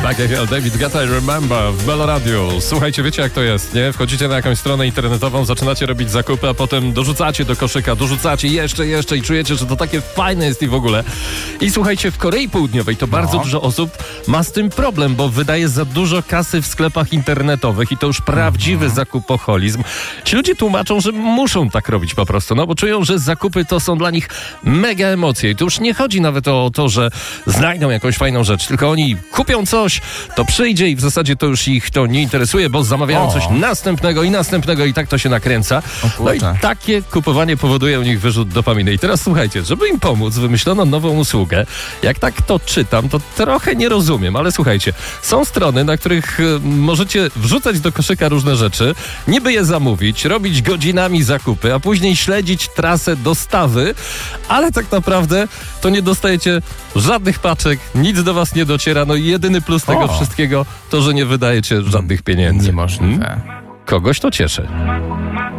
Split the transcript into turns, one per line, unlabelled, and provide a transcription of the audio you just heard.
Tak jak David Guetta, Remember w Meloradiu. Słuchajcie, wiecie jak to jest, nie? Wchodzicie na jakąś stronę internetową, zaczynacie robić zakupy, a potem dorzucacie do koszyka, dorzucacie jeszcze i czujecie, że to takie fajne jest i w ogóle. I słuchajcie, w Korei Południowej to bardzo dużo osób ma z tym problem, bo wydaje za dużo kasy w sklepach internetowych i to już prawdziwy zakupoholizm. Ci ludzie tłumaczą, że muszą tak robić po prostu, no bo czują, że zakupy to są dla nich mega emocje. I tu już nie chodzi nawet o to, że znajdą jakąś fajną rzecz, tylko oni kupią coś, to przyjdzie i w zasadzie to już ich to nie interesuje, bo zamawiają coś następnego i tak to się nakręca. No i takie kupowanie powoduje u nich wyrzut dopaminy. I teraz słuchajcie, żeby im pomóc, wymyślono nową usługę. Jak tak to czytam, to trochę nie rozumiem, ale słuchajcie, są strony, na których możecie wrzucać do koszyka różne rzeczy, niby je zamówić, robić godzinami zakupy, a później śledzić trasę dostawy, ale tak naprawdę to nie dostajecie żadnych paczek, nic do was nie dociera, no i jedyny plus tego wszystkiego to, że nie wydajecie żadnych pieniędzy.
Niemożliwe.
Kogoś to cieszy.